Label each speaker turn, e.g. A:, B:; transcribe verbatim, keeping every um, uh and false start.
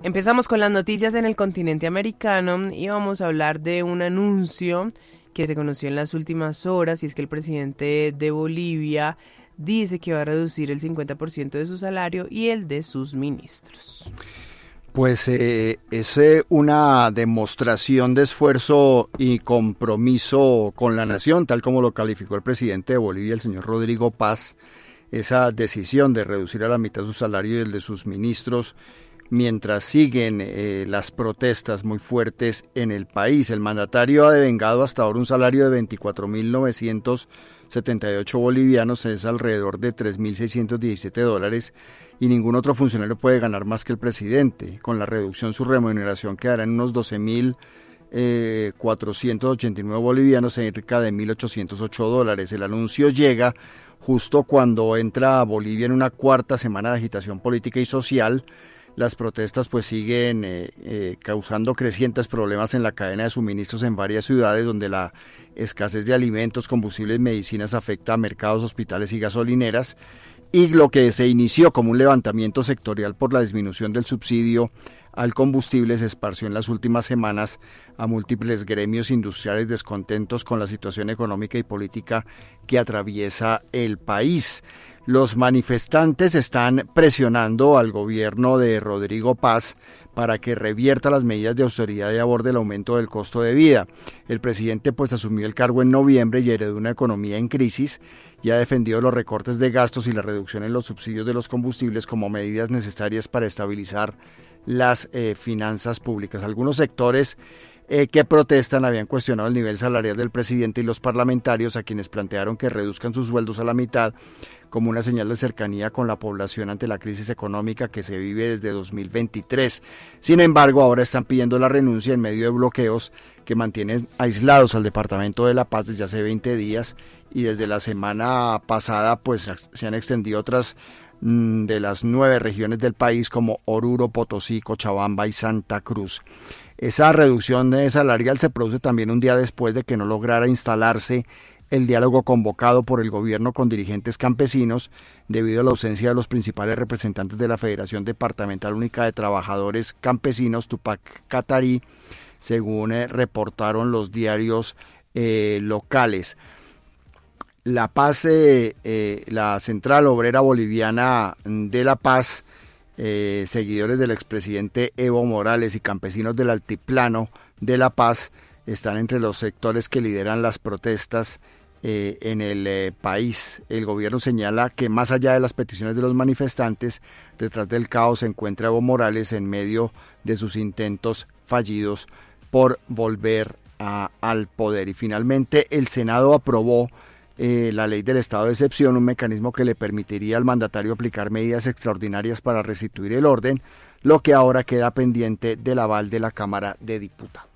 A: Empezamos con las noticias en el continente americano y vamos a hablar de un anuncio que se conoció en las últimas horas, y es que el presidente de Bolivia dice que va a reducir el cincuenta por ciento de su salario y el de sus ministros.
B: Pues eh, es eh, una demostración de esfuerzo y compromiso con la nación, tal como lo calificó el presidente de Bolivia, el señor Rodrigo Paz. Esa decisión de reducir a la mitad su salario y el de sus ministros, mientras siguen eh, las protestas muy fuertes en el país. El mandatario ha devengado hasta ahora un salario de veinticuatro mil novecientos setenta y ocho bolivianos, es alrededor de tres mil seiscientos diecisiete dólares, y ningún otro funcionario puede ganar más que el presidente. Con la reducción su remuneración quedará en unos doce mil cuatrocientos ochenta y nueve bolivianos, cerca de mil ochocientos ocho dólares. El anuncio llega justo cuando entra a Bolivia en una cuarta semana de agitación política y social. Las protestas pues siguen eh, eh, causando crecientes problemas en la cadena de suministros en varias ciudades, donde la escasez de alimentos, combustibles y medicinas afecta a mercados, hospitales y gasolineras, y lo que se inició como un levantamiento sectorial por la disminución del subsidio al combustible se esparció en las últimas semanas a múltiples gremios industriales descontentos con la situación económica y política que atraviesa el país. Los manifestantes están presionando al gobierno de Rodrigo Paz para que revierta las medidas de austeridad y aborde el aumento del costo de vida. El presidente pues asumió el cargo en noviembre y heredó una economía en crisis y ha defendido los recortes de gastos y la reducción en los subsidios de los combustibles como medidas necesarias para estabilizar las eh, finanzas públicas. Algunos sectores Eh, que protestan habían cuestionado el nivel salarial del presidente y los parlamentarios, a quienes plantearon que reduzcan sus sueldos a la mitad como una señal de cercanía con la población ante la crisis económica que se vive desde dos mil veintitrés. Sin embargo, ahora están pidiendo la renuncia en medio de bloqueos que mantienen aislados al Departamento de La Paz desde hace veinte días, y desde la semana pasada pues se han extendido otras mmm, de las nueve regiones del país como Oruro, Potosí, Cochabamba y Santa Cruz. Esa reducción salarial se produce también un día después de que no lograra instalarse el diálogo convocado por el gobierno con dirigentes campesinos debido a la ausencia de los principales representantes de la Federación Departamental Única de Trabajadores Campesinos, Tupac Katari, según eh, reportaron los diarios eh, locales. La Paz, eh, eh, la Central Obrera Boliviana de La Paz, Eh, seguidores del expresidente Evo Morales y campesinos del Altiplano de La Paz están entre los sectores que lideran las protestas eh, en el eh, país. El gobierno señala que más allá de las peticiones de los manifestantes, detrás del caos se encuentra Evo Morales en medio de sus intentos fallidos por volver a, al poder. Y finalmente el Senado aprobó Eh, la ley del estado de excepción, un mecanismo que le permitiría al mandatario aplicar medidas extraordinarias para restituir el orden, lo que ahora queda pendiente del aval de la Cámara de Diputados.